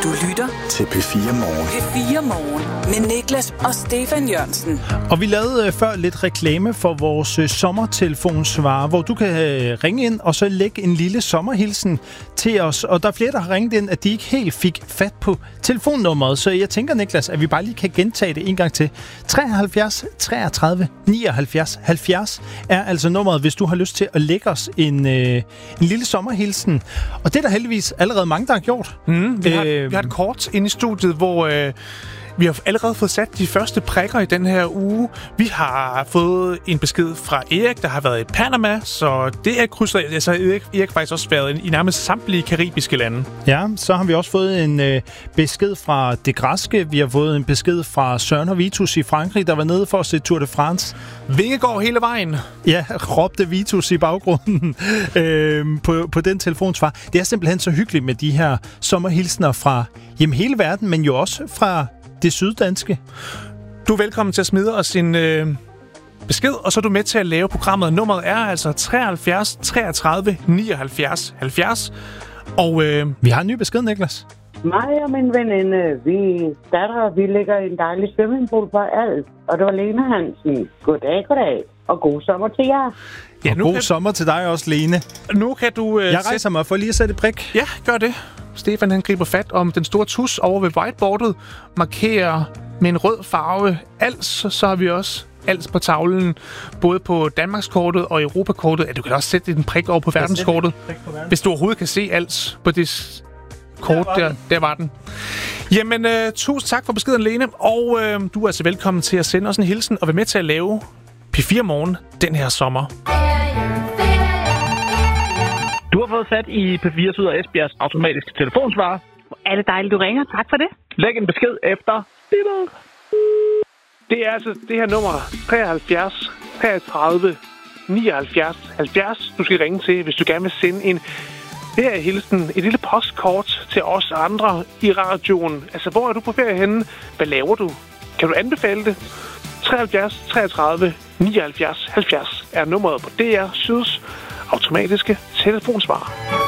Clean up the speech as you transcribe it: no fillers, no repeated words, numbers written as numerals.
Du lytter til P4 Morgen. P4 Morgen med Niklas og Stefan Jørgensen. Og vi lavede før lidt reklame for vores sommertelefonsvarer, hvor du kan ringe ind og så lægge en lille sommerhilsen til os. Og der er flere, der har ringet ind, at de ikke helt fik fat på telefonnummeret. Så jeg tænker, Niklas, at vi bare lige kan gentage det en gang til. 73 33 79 70 er altså nummeret, hvis du har lyst til at lægge os en lille sommerhilsen. Og det er der heldigvis allerede mange, der har gjort. Vi har et kort inde i studiet, hvor vi har allerede fået sat de første prikker i den her uge. Vi har fået en besked fra Erik, der har været i Panama, så det er krydset. Altså Erik faktisk også været i nærmest samtlige karibiske lande. Ja, så har vi også fået en besked fra det græske. Vi har fået en besked fra Søren og Vitus i Frankrig, der var nede for at se Tour de France. Vingegaard hele vejen. Ja, råbte Vitus i baggrunden på den telefonsvar. Det er simpelthen så hyggeligt med de her sommerhilsener fra hele verden, men jo også fra det syddanske. Du er velkommen til at smide os en besked, og så er du med til at lave programmet. Nummeret er altså 73 33 79 70. Og vi har en ny besked, Niklas. Mig og min veninde, vi ligger i en dejlig swimmingpool på Als, og det var Lene Hansen. Goddag, og god sommer til jer. Ja, og god sommer til dig også, Lene. Nu kan du... jeg rejser mig for lige at sætte et prik. Ja, gør det. Stefan han griber fat om den store tus over ved whiteboardet, markerer med en rød farve Als, så har vi også Als på tavlen, både på Danmarkskortet og Europakortet. Ja, du kan også sætte en prik over på verdenskortet, hvis du overhovedet kan se Als på det kort der var den. Jamen, tusind tak for beskeden, Lene, og du er altså velkommen til at sende os en hilsen og være med til at lave P4 Morgen den her sommer. Du har fået fat i P4 Syd og Esbjergs automatiske telefonsvarer. Er det dejligt, du ringer. Tak for det. Læg en besked efter. Det er altså det her nummer 73 33 79 70. Du skal ringe til, hvis du gerne vil sende en feriehilsen, et lille postkort til os andre i radioen. Altså, hvor er du på ferie henne? Hvad laver du? Kan du anbefale det? 73 33 79 70 er nummeret på DR Syds automatiske telefonsvarer.